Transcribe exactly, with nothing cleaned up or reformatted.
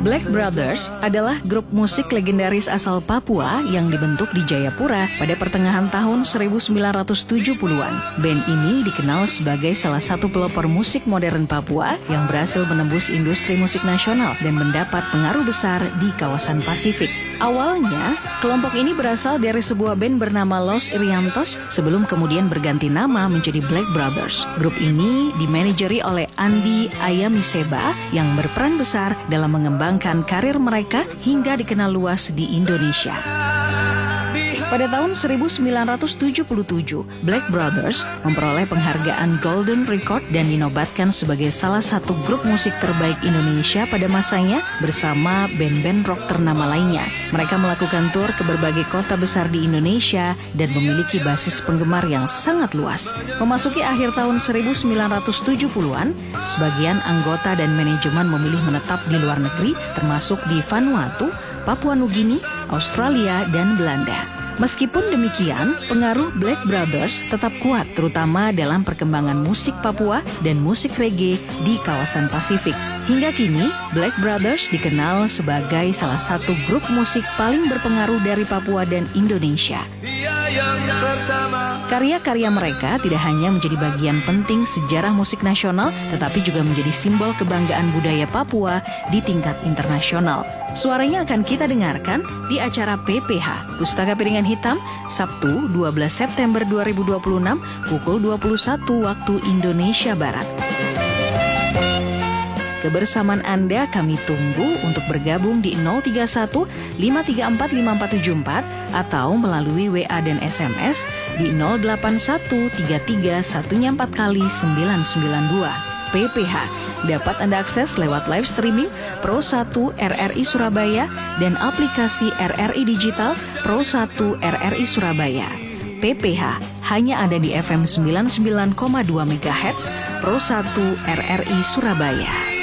Black Brothers adalah grup musik legendaris asal Papua yang dibentuk di Jayapura pada pertengahan tahun seribu sembilan ratus tujuh puluhan. Band ini dikenal sebagai salah satu pelopor musik modern Papua yang berhasil menembus industri musik nasional dan mendapat pengaruh besar di kawasan Pasifik. Awalnya, kelompok ini berasal dari sebuah band bernama Los Iriantos sebelum kemudian berganti nama menjadi Black Brothers. Grup ini dimanajeri oleh Andi Ayamiseba yang berperan besar dalam mengembangkan karir mereka hingga dikenal luas di Indonesia. Pada tahun seribu sembilan ratus tujuh puluh tujuh, Black Brothers memperoleh penghargaan Golden Record dan dinobatkan sebagai salah satu grup musik terbaik Indonesia pada masanya bersama band-band rock ternama lainnya. Mereka melakukan tur ke berbagai kota besar di Indonesia dan memiliki basis penggemar yang sangat luas. Memasuki akhir tahun seribu sembilan ratus tujuh puluhan, sebagian anggota dan manajemen memilih menetap di luar negeri termasuk di Vanuatu, Papua Nugini, Australia, dan Belanda. Meskipun demikian, pengaruh Black Brothers tetap kuat terutama dalam perkembangan musik Papua dan musik reggae di kawasan Pasifik. Hingga kini, Black Brothers dikenal sebagai salah satu grup musik paling berpengaruh dari Papua dan Indonesia. Karya-karya mereka tidak hanya menjadi bagian penting sejarah musik nasional, tetapi juga menjadi simbol kebanggaan budaya Papua di tingkat internasional. Suaranya akan kita dengarkan di acara P P H, Pustaka Piringan Hitam, Sabtu dua belas September dua ribu dua puluh enam, pukul dua puluh satu waktu Indonesia Barat. Kebersamaan Anda kami tunggu untuk bergabung di nol tiga satu lima tiga empat lima empat tujuh empat atau melalui W A dan S M S di nol delapan satu tiga tiga satu empat kali sembilan sembilan dua. P P H dapat Anda akses lewat live streaming Pro satu R R I Surabaya dan aplikasi R R I Digital Pro satu R R I Surabaya. P P H hanya ada di F M sembilan puluh sembilan koma dua megahertz Pro satu R R I Surabaya.